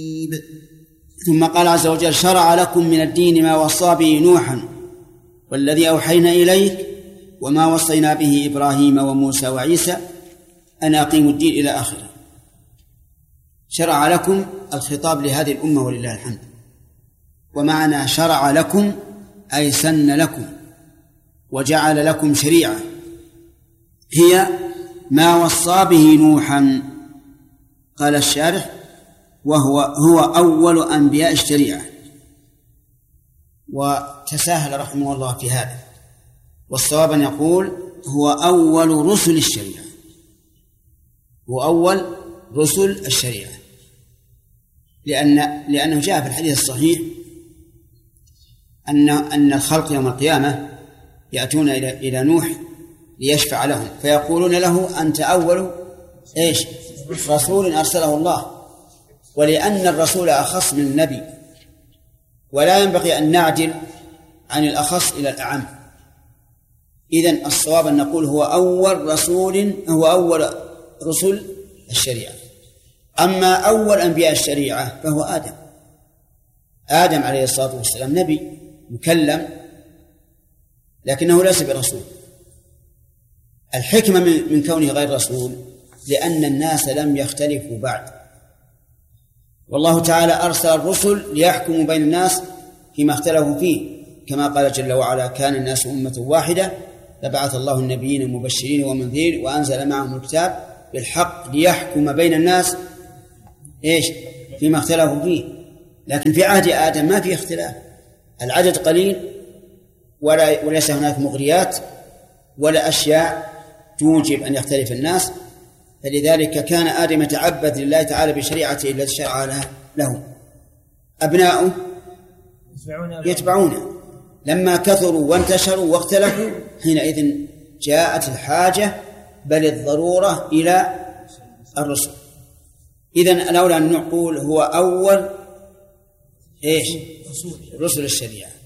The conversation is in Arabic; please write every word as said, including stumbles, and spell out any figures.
ثم قال عز وجل: شرع لكم من الدين ما وصى به نوحا والذي أوحينا إليك وما وصينا به إبراهيم وموسى وعيسى أن أقيموا الدين إلى آخره. شرع لكم الخطاب لهذه الأمة ولله الحمد، ومعنى شرع لكم أي سن لكم وجعل لكم شريعة هي ما وصى به نوحا. قال الشارح: وهو هو أول أنبياء الشريعة. وتساهل رحمه الله في هذا، والصواب أن يقول هو أول رسل الشريعة، هو أول رسل الشريعة، لأن لأنه جاء في الحديث الصحيح أن أن الخلق يوم القيامة يأتون إلى إلى نوح ليشفع لهم فيقولون له: أنت أول إيش رسول أرسله الله. ولأن الرسول أخص من النبي، ولا ينبغي أن نعدل عن الأخص إلى الأعم. إذن الصواب أن نقول هو أول رسول، هو أول رسل الشريعة. أما أول أنبياء الشريعة فهو آدم. آدم عليه الصلاة والسلام نبي مكلم، لكنه ليس برسول. الحكمة من كونه غير رسول لأن الناس لم يختلفوا بعد، والله تعالى أرسل الرسل ليحكموا بين الناس فيما اختلفوا فيه، كما قال جل وعلا: كان الناس أمة واحدة فبعث الله النبيين مبشرين ومنذرين وأنزل معهم الكتاب بالحق ليحكم بين الناس إيش فيما اختلفوا فيه. لكن في عهد آدم ما في اختلاف، العدد قليل ولا وليس هناك مغريات ولا أشياء توجب أن يختلف الناس، فلذلك كان آدم يتعبد لله تعالى بشريعته التي شرع له. أبناؤه يتبعونه. لما كثروا وانتشروا واختلفوا حينئذ جاءت الحاجة بل الضرورة إلى الرسل. إذن الأولى أن نقول هو أول إيش رسل الشريعة.